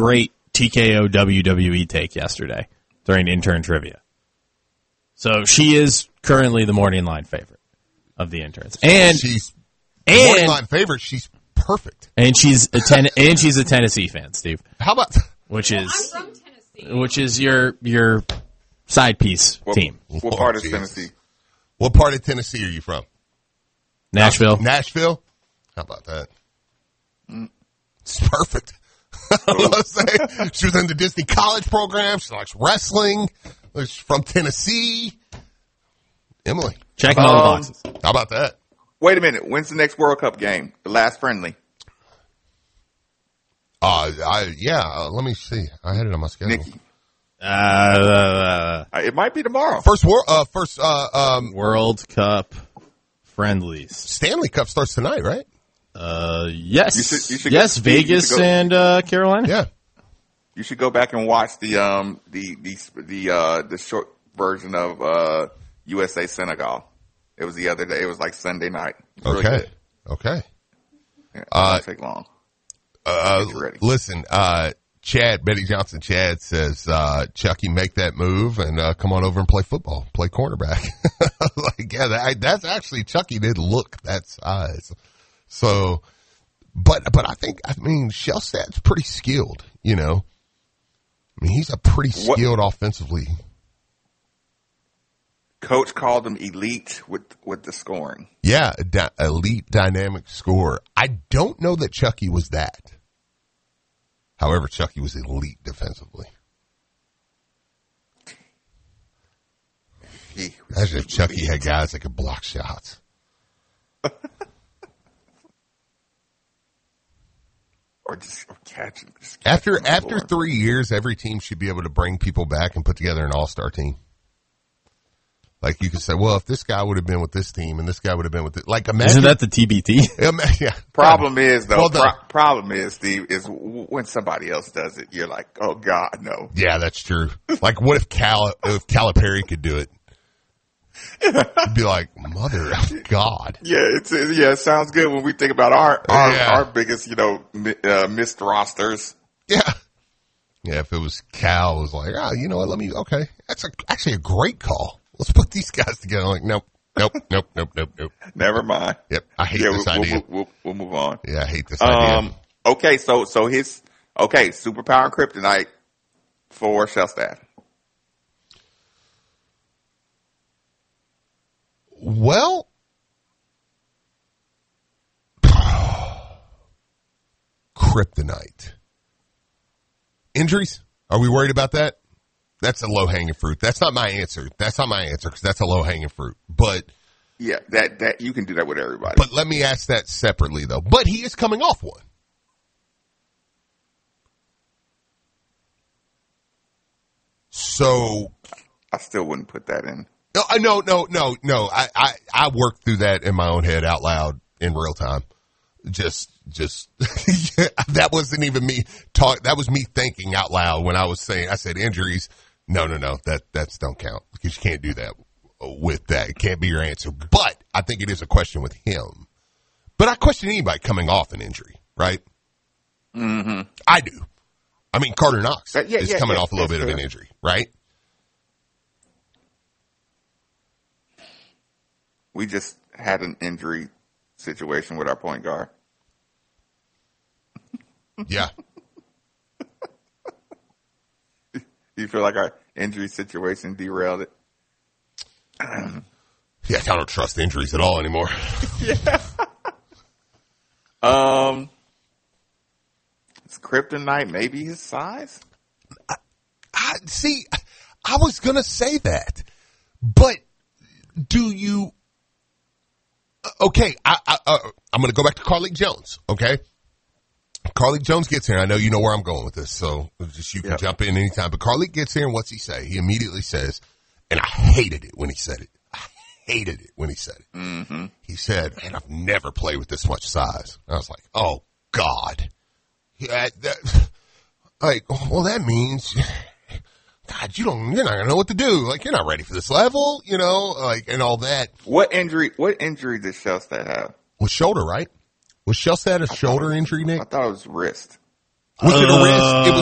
great TKO WWE take yesterday during intern trivia. So she is currently the morning line favorite of the interns. And she's morning line favorite. She's perfect. And she's a Tennessee fan, Steve. How about I'm from Tennessee. Which is your side piece team. What part of Tennessee? What part of Tennessee are you from? Nashville. Nashville? How about that? It's perfect. I don't know what to say. She was in the Disney College program. She likes wrestling. She's from Tennessee. Emily. Checking all the boxes. How about that? Wait a minute. When's the next World Cup game? The last friendly? Let me see. I had it on my schedule. Nikki. It might be tomorrow. First World Cup friendlies. Stanley Cup starts tonight, right? Yes. You should yes, Vegas and Carolina. Yeah. You should go back and watch the short version of USA Senegal. It was the other day. It was like Sunday night. Really good. Okay. Yeah, it won't take long. Listen, Betty Johnson Chad says, Chucky, make that move and come on over and play football, play cornerback. That's actually, Chucky did look that size. So, but I mean, Shellstad's pretty skilled, you know. I mean, he's a pretty skilled offensively. Coach called him elite with the scoring. Yeah, elite dynamic scorer. I don't know that Chucky was that. However, Chucky was elite defensively. Imagine if Chucky had guys that could block shots. Or catch him. After 3 years, every team should be able to bring people back and put together an all-star team. Like you could say, well, if this guy would have been with this team and this guy would have been with it, like imagine. Isn't that the TBT? Yeah. Problem is, Steve, is when somebody else does it, you're like, oh God, no. Yeah, that's true. Like, what if Calipari could do it? You'd be like, mother of God. Yeah, it sounds good when we think about our biggest, missed rosters. Yeah. Yeah, if it was Cal, it was like, you know what, okay. That's actually a great call. Let's put these guys together. Like, nope. Never mind. Yep. I hate this idea. We'll move on. Yeah, I hate this idea. Okay, so superpower and kryptonite for Shellstad. Well, kryptonite. Injuries? Are we worried about that? That's a low-hanging fruit. That's not my answer. Because that's a low-hanging fruit. But yeah, that you can do that with everybody. But let me ask that separately, though. But he is coming off one. So I still wouldn't put that in. No. I worked through that in my own head out loud in real time. Just that wasn't even me talk. That was me thinking out loud when I said injuries. No. That's don't count because you can't do that with that. It can't be your answer. But I think it is a question with him. But I question anybody coming off an injury, right? Mm-hmm. I do. I mean, Carter Knox is coming off a little bit of an injury, right? We just had an injury situation with our point guard. Yeah. You feel like our injury situation derailed it? Yeah, I don't trust injuries at all anymore. Yeah. It's kryptonite, maybe his size? See, I was going to say that. But do you... Okay, I'm going to go back to Carlik Jones, okay? Carlik Jones gets here, and I know you know where I'm going with this, so just you can jump in anytime. But Carlik gets here, and what's he say? He immediately says, and I hated it when he said it. Mm-hmm. He said, man, I've never played with this much size. And I was like, oh, God. Yeah, that means... God, you're not going to know what to do. Like, you're not ready for this level, and all that. What injury did Shellstad have? Was shoulder, right? Was Shellstad a shoulder injury, Nick? I thought it was wrist. Was it a wrist? It was